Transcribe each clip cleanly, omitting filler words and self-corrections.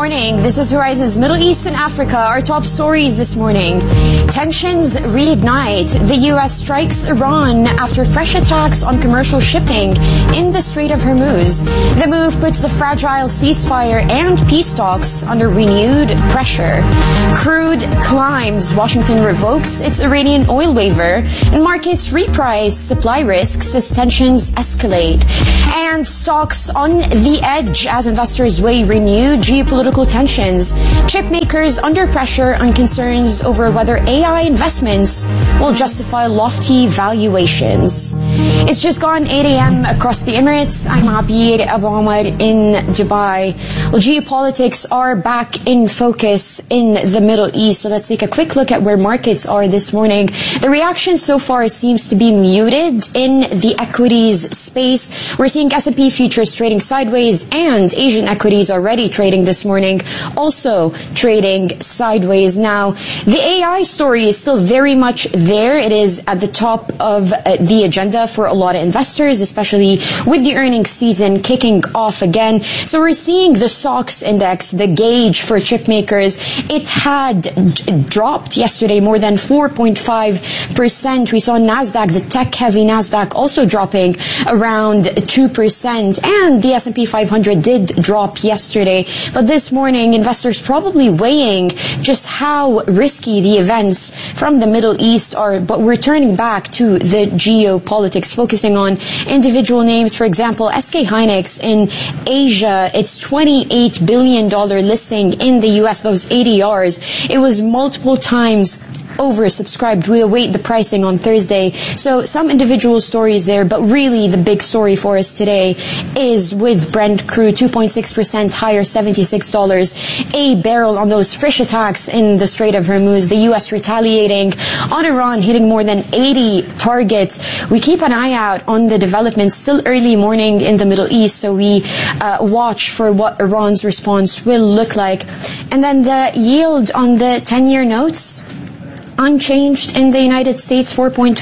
morning. This is Horizon's Middle East and Africa. Our top stories this morning. Tensions reignite. The U.S. strikes Iran after fresh attacks on commercial shipping in the Strait of Hormuz. The move puts the fragile ceasefire and peace talks under renewed pressure. Crude climbs. Washington revokes its Iranian oil waiver, and markets reprice supply risks as tensions escalate. And stocks on the edge as investors weigh renewed geopolitical tensions. Chip makers under pressure on concerns over whether AI investments will justify lofty valuations. It's just gone 8 a.m. across the Emirates. I'm Abir Abu Omar in Dubai. Well, geopolitics are back in focus in the Middle East. So let's take a quick look at where markets are this morning. The reaction so far seems to be muted in the equities space. We're seeing S&P futures trading sideways, and Asian equities already trading this morning, also trading sideways. Now, the AI story is still very much there. It is at the top of the agenda for a lot of investors, especially with the earnings season kicking off again. So we're seeing the SOX index, the gauge for chip makers. It had dropped yesterday more than 4.5%. We saw NASDAQ, the tech-heavy NASDAQ, also dropping around 2%. And the S&P 500 did drop yesterday. But this morning, investors probably weighing just how risky the events from the Middle East are. But we're turning back to the geopolitics, focusing on individual names. For example, SK Hynix in Asia, its $28 billion listing in the U.S., those ADRs, it was multiple times oversubscribed. We await the pricing on Thursday. So some individual stories there, but really the big story for us today is with Brent crude 2.6% higher, $76 a barrel on those fresh attacks in the Strait of Hormuz. The U.S. retaliating on Iran, hitting more than 80 targets. We keep an eye out on the developments. Still early morning in the Middle East, so we watch for what Iran's response will look like. And then the yield on the 10-year notes, unchanged in the United States,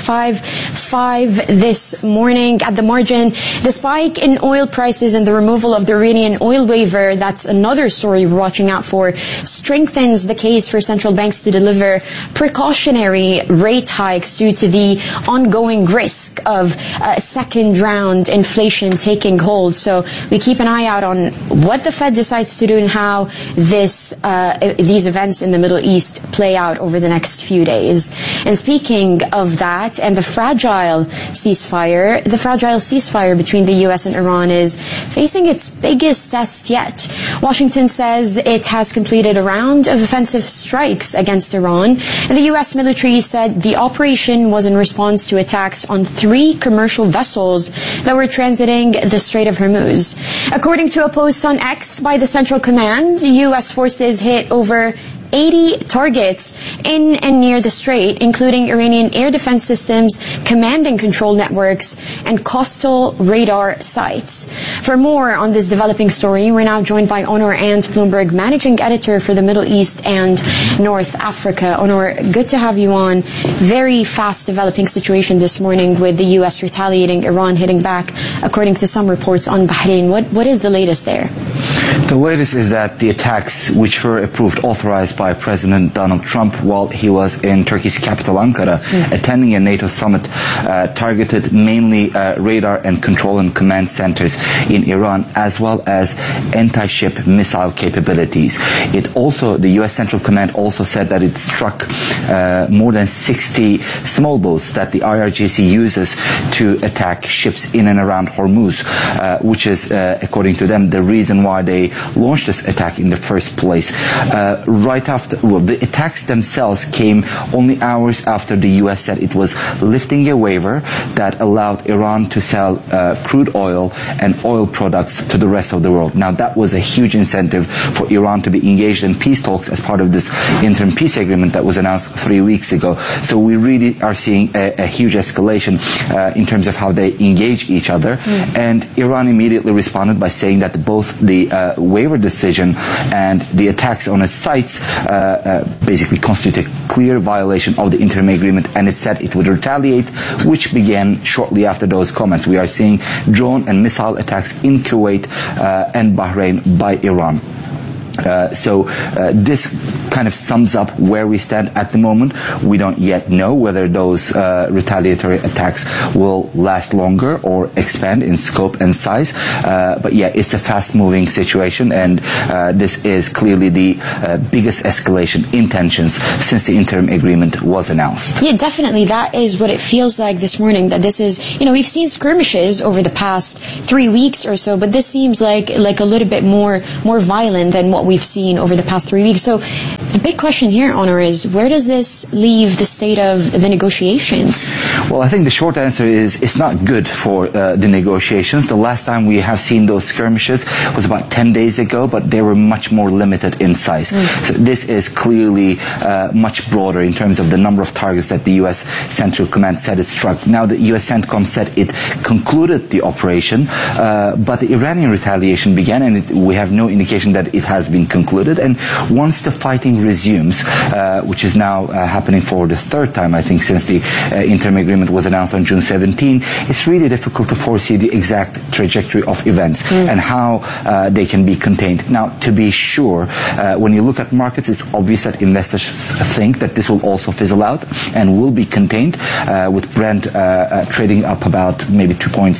4.55 this morning. At the margin, the spike in oil prices and the removal of the Iranian oil waiver, that's another story we're watching out for, strengthens the case for central banks to deliver precautionary rate hikes due to the ongoing risk of second round inflation taking hold. So we keep an eye out on what the Fed decides to do and how these events in the Middle East play out over the next few days. And speaking of that and the fragile ceasefire between the U.S. and Iran is facing its biggest test yet. Washington says it has completed a round of offensive strikes against Iran, and the U.S. military said the operation was in response to attacks on 3 commercial vessels that were transiting the Strait of Hormuz. According to a post on X by the Central Command, U.S. forces hit over 80 targets in and near the strait, including Iranian air defense systems, command and control networks, and coastal radar sites. For more on this developing story, we're now joined by Onur Ant, Bloomberg Managing Editor for the Middle East and North Africa. Onur, good to have you on. Very fast developing situation this morning with the U.S. retaliating, Iran hitting back, according to some reports on Bahrain. What is the latest there? The latest is that the attacks, which were authorized by President Donald Trump while he was in Turkey's capital, Ankara, attending a NATO summit, targeted mainly radar and control and command centers in Iran, as well as anti-ship missile capabilities. The U.S. Central Command also said that it struck more than 60 small boats that the IRGC uses to attack ships in and around Hormuz, which is, according to them, the reason why they launched this attack in the first place. The attacks themselves came only hours after the U.S. said it was lifting a waiver that allowed Iran to sell crude oil and oil products to the rest of the world. Now, that was a huge incentive for Iran to be engaged in peace talks as part of this interim peace agreement that was announced 3 weeks ago. So we really are seeing a huge escalation in terms of how they engage each other. And Iran immediately responded by saying that both the waiver decision and the attacks on its sites basically constitute a clear violation of the interim agreement, and it said it would retaliate, which began shortly after those comments. We are seeing drone and missile attacks in Kuwait and Bahrain by Iran. This kind of sums up where we stand at the moment. We don't yet know whether those retaliatory attacks will last longer or expand in scope and size. But yeah, it's a fast-moving situation, and this is clearly the biggest escalation in tensions since the interim agreement was announced. Yeah, definitely. That is what it feels like this morning, that this is, we've seen skirmishes over the past 3 weeks or so, but this seems like a little bit more violent than what we've seen over the past 3 weeks. So the big question here, Onur, is where does this leave the state of the negotiations? Well, I think the short answer is it's not good for the negotiations. The last time we have seen those skirmishes was about 10 days ago, but they were much more limited in size. So this is clearly much broader in terms of the number of targets that the U.S. Central Command said it struck. Now, the U.S. CENTCOM said it concluded the operation, but the Iranian retaliation began, and we have no indication that it has been concluded. And once the fighting resumes, which is now happening for the third time, I think, since the interim agreement was announced on June 17, it's really difficult to foresee the exact trajectory of events and how they can be contained. Now, to be sure, when you look at markets, it's obvious that investors think that this will also fizzle out and will be contained, with Brent trading up about maybe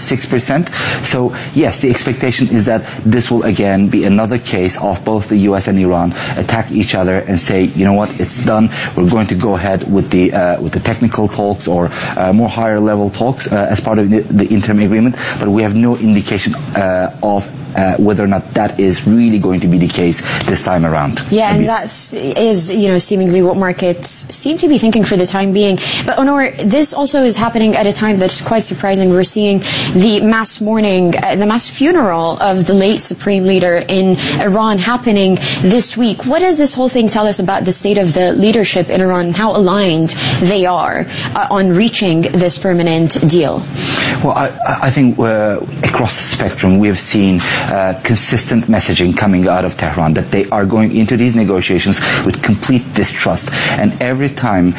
2.6%. So, yes, the expectation is that this will again be another case of both the U.S. and Iran attack each other and say, you know what, it's done. We're going to go ahead with the technical talks or more higher level talks as part of the interim agreement, but we have no indication of whether or not that is really going to be the case this time around. Yeah, and that is, seemingly what markets seem to be thinking for the time being. But Onur, this also is happening at a time that's quite surprising. We're seeing the mass mourning, the mass funeral of the late supreme leader in Iran happening this week. What does this whole thing tell us about the state of the leadership in Iran and how aligned they are on reaching this permanent deal? Well, I think across the spectrum we have seen consistent messaging coming out of Tehran that they are going into these negotiations with complete distrust. And every time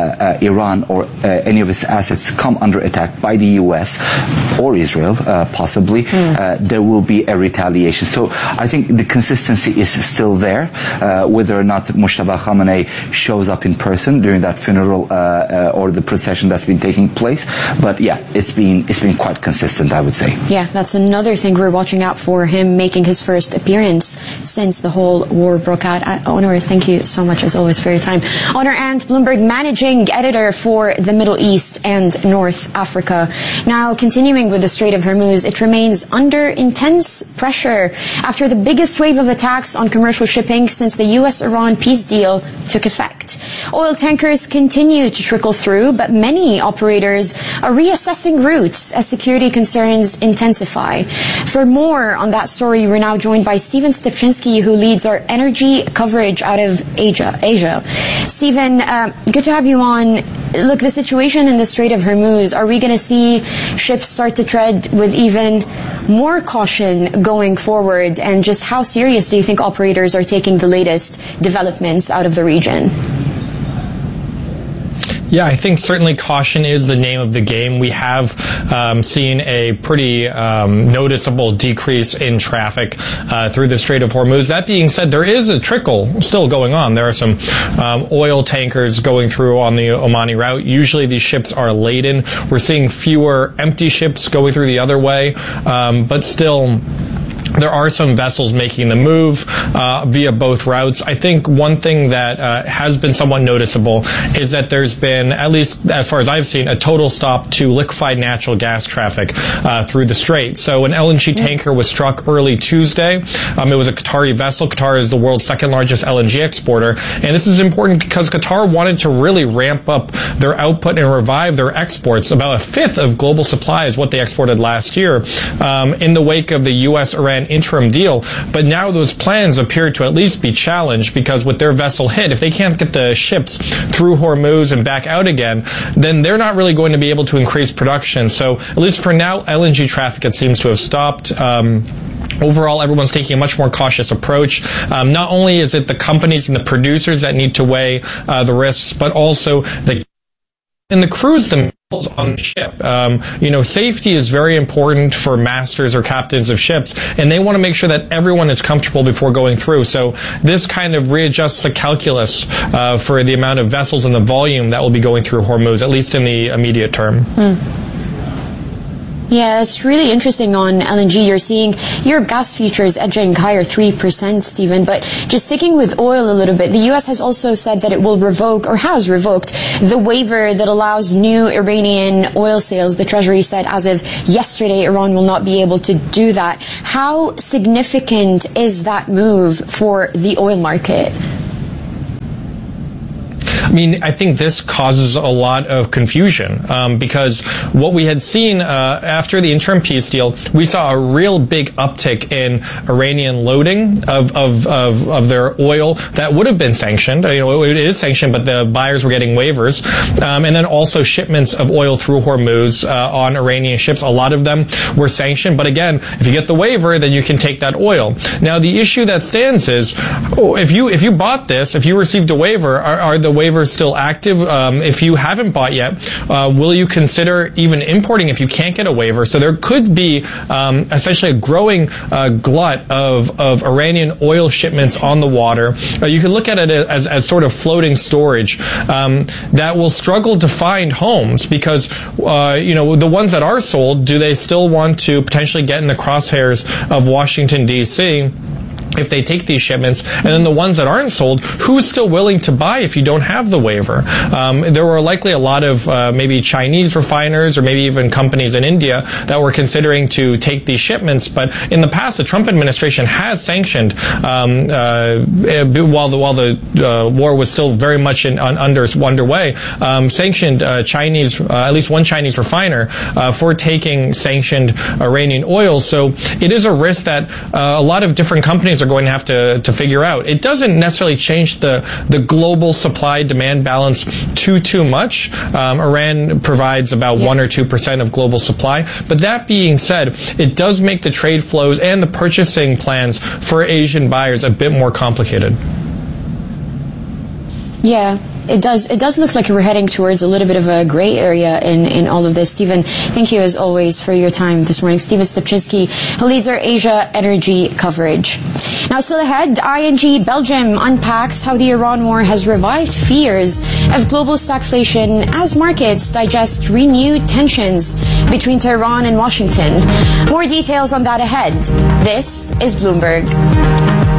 Iran or any of its assets come under attack by the U.S. or Israel, possibly, there will be a retaliation. So I think the consistency is still there. Whether or not Mojtaba Khamenei shows up in person during that funeral or the procession that's been taking place, but yeah, it's been quite consistent, I would say. Yeah, that's another thing we're watching out for, him making his first appearance since the whole war broke out. Onur, thank you so much as always for your time. Onur Ant, Bloomberg managing editor for the Middle East and North Africa. Now, continuing with the Strait of Hormuz, it remains under intense pressure after the biggest wave of attacks on commercial shipping since the U.S.-Iran peace deal took effect. Oil tankers continue to trickle through, but many operators are reassessing routes as security concerns intensify. For more on that story, we're now joined by Steven Stepchinsky, who leads our energy coverage out of Asia. Steven, good to have you on. Look, the situation in the Strait of Hormuz, are we going to see ships start to tread with even more caution going forward? And just how serious do you think operators are taking the latest developments out of the region? Yeah, I think certainly caution is the name of the game. We have seen a pretty noticeable decrease in traffic through the Strait of Hormuz. That being said, there is a trickle still going on. There are some oil tankers going through on the Omani route. Usually these ships are laden. We're seeing fewer empty ships going through the other way, but still there are some vessels making the move via both routes. I think one thing that has been somewhat noticeable is that there's been, at least as far as I've seen, a total stop to liquefied natural gas traffic through the strait. So an LNG tanker was struck early Tuesday. It was a Qatari vessel. Qatar is the world's second largest LNG exporter. And this is important because Qatar wanted to really ramp up their output and revive their exports. About a fifth of global supply is what they exported last year in the wake of the U.S.-Iran interim deal, but now those plans appear to at least be challenged because with their vessel hit, if they can't get the ships through Hormuz and back out again, then they're not really going to be able to increase production. So at least for now, LNG traffic, it seems to have stopped. Overall, everyone's taking a much more cautious approach. Not only is it the companies and the producers that need to weigh the risks, but also the and the crews themselves on the ship. Safety is very important for masters or captains of ships, and they want to make sure that everyone is comfortable before going through. So this kind of readjusts the calculus for the amount of vessels and the volume that will be going through Hormuz, at least in the immediate term. Yeah, it's really interesting on LNG. You're seeing Europe gas futures edging higher 3%, Stephen. But just sticking with oil a little bit, the U.S. has also said that it will revoke, or has revoked, the waiver that allows new Iranian oil sales. The Treasury said as of yesterday, Iran will not be able to do that. How significant is that move for the oil market? I mean, I think this causes a lot of confusion because what we had seen after the interim peace deal, we saw a real big uptick in Iranian loading of their oil that would have been sanctioned. It is sanctioned, but the buyers were getting waivers, and then also shipments of oil through Hormuz on Iranian ships. A lot of them were sanctioned, but again, if you get the waiver, then you can take that oil. Now, the issue that stands is, if you bought this, if you received a waiver, are the waivers still active? If you haven't bought yet, will you consider even importing if you can't get a waiver? So there could be essentially a growing glut of Iranian oil shipments on the water. You can look at it as sort of floating storage that will struggle to find homes because the ones that are sold, do they still want to potentially get in the crosshairs of Washington, D.C.? if they take these shipments, and then the ones that aren't sold, who's still willing to buy if you don't have the waiver? There were likely a lot of maybe Chinese refiners or maybe even companies in India that were considering to take these shipments, but in the past the Trump administration has sanctioned, while the war was still very much underway, sanctioned Chinese, at least one Chinese refiner, for taking sanctioned Iranian oil. So it is a risk that a lot of different companies are going to have to figure out. It doesn't necessarily change the global supply-demand balance too much. Iran provides about 1 or 2% of global supply. But that being said, it does make the trade flows and the purchasing plans for Asian buyers a bit more complicated. Yeah. It does look like we're heading towards a little bit of a gray area in all of this. Stephen, thank you as always for your time this morning. Stephen Stupczynski, who leads our Asia energy coverage. Now, still ahead, ING Belgium unpacks how the Iran war has revived fears of global stagflation as markets digest renewed tensions between Tehran and Washington. More details on that ahead. This is Bloomberg.